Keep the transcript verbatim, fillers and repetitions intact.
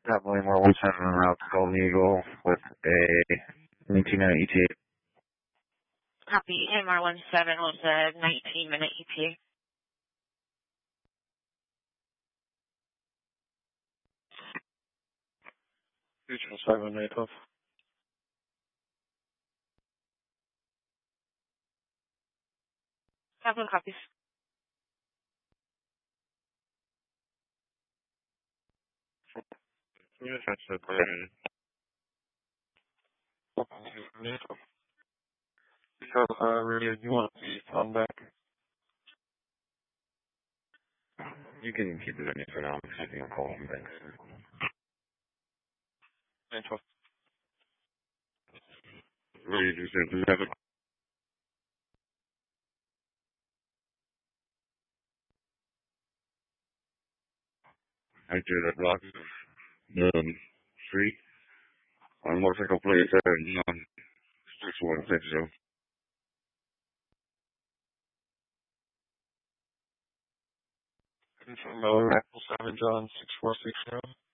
Definitely more one seven en route to Golden Eagle with a nineteen minute E T A. Copy. M R one seven was a nineteen minute E T A. Regional seven, native. Seven copies. Yes, that's the plan. Native. Because, uh, really, you want to be on back. You can keep it in it for now. I'm just going to call him back. Native. Really just have it. After that block of um, street on motorcycle plate seven on six one six zero. From Miller, Apple seven, John six four six zero.